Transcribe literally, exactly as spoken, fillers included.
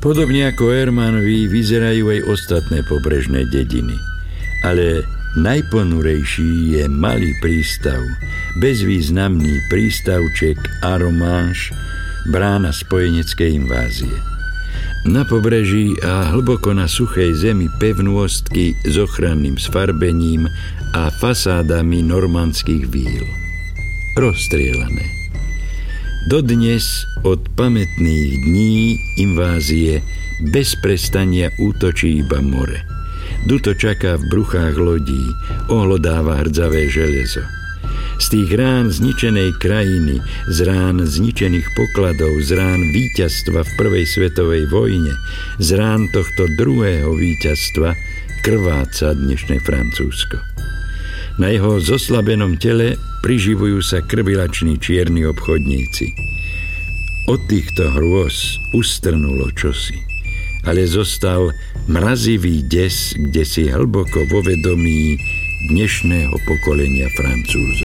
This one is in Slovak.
Podobne ako Hermanvi vyzerajú aj ostatné pobrežné dediny. Ale najponurejší je malý prístav, bezvýznamný prístavček Aromanche, brána spojeneckej invázie. Na pobreží a hlboko na suchej zemi pevnôstky s ochranným sfarbením a fasádami normandských víl. Rozstrielané. Dodnes od pamätných dní invázie bez prestania útočí iba more. Duto čaká v bruchách lodí, ohlodáva hrdzavé železo. Z tých rán zničenej krajiny, z rán zničených pokladov, z rán víťazstva v prvej svetovej vojne, z rán tohto druhého víťazstva krváca dnešné Francúzsko. Na jeho zoslabenom tele priživujú sa krvilační čierni obchodníci. Od týchto hrôz ustrnulo čosi, ale zostal mrazivý des, kde si hlboko vo vedomí dnešného pokolenia Francúzov.